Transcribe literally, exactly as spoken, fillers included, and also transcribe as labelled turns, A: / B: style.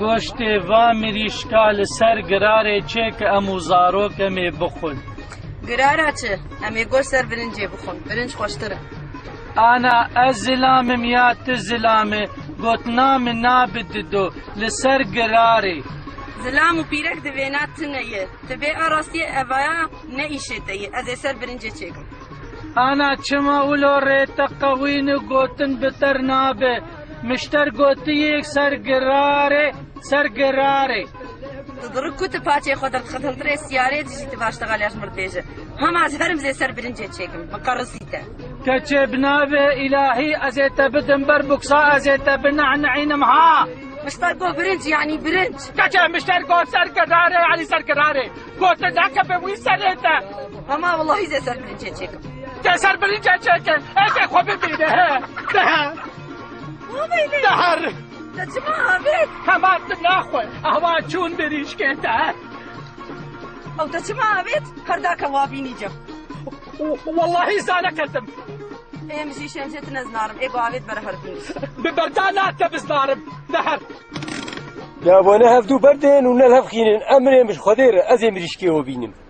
A: گۆشتێ وا مریشکا لەسەر گرارێ چێ کە ئەموو زارۆکەمێ بخۆن.
B: گرارە چ؟ ئەمێ گۆشت سەر برنجێ بخۆن، برنج خۆشترە.
A: ئانا ئەس زلامم یا تو زلامێ گوتنامە نابددۆ لەسەر گرارێ.
B: زلام و پیرەک دەوێنات تنەیە، تبێ ئاڕاستیە ئەڤایە نەئیشێتەیە، ئەزێ سەر برنجێ چێکم.
A: ئانا چما ولۆ ڕێتە قەوینە گوتن بتەر نابێ، مشتەر گوتیەک سەر گرارێ سەر گرارێ.
B: تضرك كنت باتي خدر خدر تري سيارات جيت باش تغاليش مرتجه هم از هرم زي سر برنجه تشيكم مقرصيته
A: كتبنا الهي ازيت بدن بربكسا ازيت بنعنعين معها
B: مشتركو برنج يعني برنج
A: كتب مشتركو سر كراري يعني سر كراري قلت ذاك بوي سريته
B: اما والله زي سر برنجه تشيكم
A: سر برنجه تشيكم ايش خو ببينه ده دهر
B: تجمع بيت
A: كمان ناخوي اهوا چون بريش كيتا
B: او تجمع بيت هرداك وابيني جم
A: والله زانا كذب
B: ايه مشي شمشت نزنارم ايه قاعد برهر
A: ببردانات بزنارم نهر
C: يا بنا هفدو بردين ونلهف خينين امري مش خدير ازي مريشكي وبينم